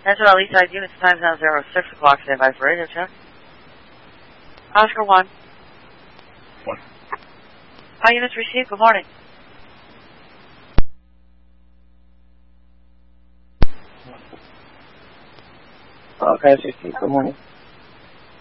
National Eastside units, time's now 06 o'clock, stand by for radio check. Oscar 1. 1. All units received, good morning. Okay, 16, good morning.